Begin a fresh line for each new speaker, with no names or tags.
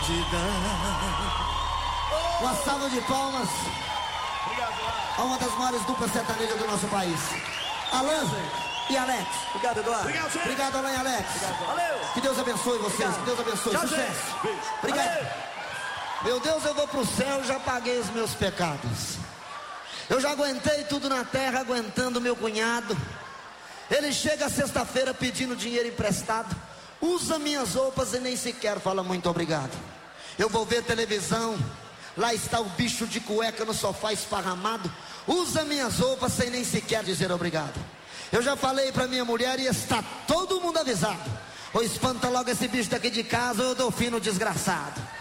Uma salva de palmas a uma das maiores duplas sertanejas do nosso país, Alan e Alex.
Obrigado, Eduardo.
Obrigado, gente.
Obrigado, Alan e Alex.
Obrigado.
Valeu.
Que Deus abençoe vocês,
Obrigado.
que Deus abençoe.
Tchau,
Sucesso.
gente.
Beijo.
Obrigado.
Valeu.
Meu Deus, eu vou pro céu e já paguei os meus pecados. Eu já aguentei tudo na terra, aguentando meu cunhado. Ele chega sexta-feira pedindo dinheiro emprestado, usa minhas roupas e nem sequer fala muito obrigado. Eu vou ver televisão, lá está o bicho de cueca no sofá esparramado, usa minhas roupas sem nem sequer dizer obrigado. Eu já falei pra minha mulher e está todo mundo avisado: ou espanta logo esse bicho daqui de casa ou eu dou fim no desgraçado.